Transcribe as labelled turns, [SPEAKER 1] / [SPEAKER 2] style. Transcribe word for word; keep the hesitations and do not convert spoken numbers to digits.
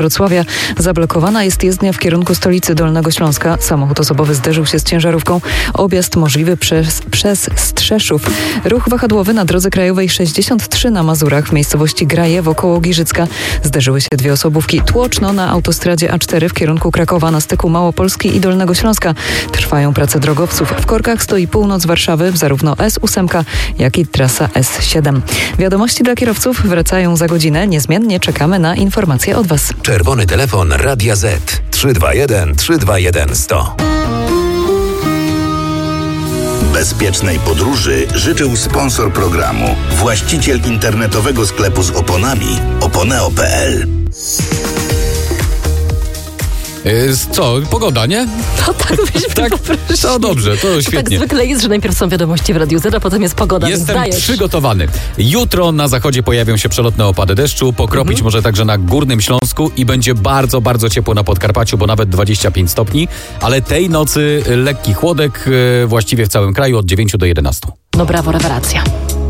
[SPEAKER 1] Wrocławia zablokowana jest jezdnia w kierunku stolicy Dolnego Śląska. Samochód osobowy zderzył się z ciężarówką. Objazd możliwy przez, przez Strzeszów. Ruch wahadłowy na drodze krajowej sześćdziesiąt trzy na Mazurach w miejscowości Grajewo koło Giżycka. Zderzyły się dwie osobówki. Tłoczno na autostradzie A cztery w kierunku Krakowa na styku Małopolski i Dolnego Śląska. Trwają prace drogowców. W korkach stoi północ Warszawy, zarówno S osiem, jak i trasa S siedem. Wiadomości dla kierowców wracają za godzinę. Niezmiennie czekamy na informacje od Was.
[SPEAKER 2] Czerwony telefon Radia Z trzy dwa jeden trzy dwa jeden sto.
[SPEAKER 3] Bezpiecznej podróży życzył sponsor programu, właściciel internetowego sklepu z oponami oponeo kropka p l.
[SPEAKER 4] Yy, co? Pogoda, nie?
[SPEAKER 5] To tak byśmy
[SPEAKER 4] Tak?
[SPEAKER 5] poprosili.
[SPEAKER 4] To dobrze, to
[SPEAKER 5] Tak
[SPEAKER 4] świetnie.
[SPEAKER 5] zwykle jest, że najpierw są wiadomości w Radiu Z, a potem jest pogoda, więc
[SPEAKER 4] Jestem
[SPEAKER 5] dajesz.
[SPEAKER 4] przygotowany. Jutro na zachodzie pojawią się przelotne opady deszczu, pokropić
[SPEAKER 5] Mhm.
[SPEAKER 4] może także na Górnym Śląsku i będzie bardzo, bardzo ciepło na Podkarpaciu, bo nawet dwadzieścia pięć stopni, ale tej nocy lekki chłodek yy, właściwie w całym kraju od dziewięciu do jedenastu.
[SPEAKER 5] No brawo, rewelacja.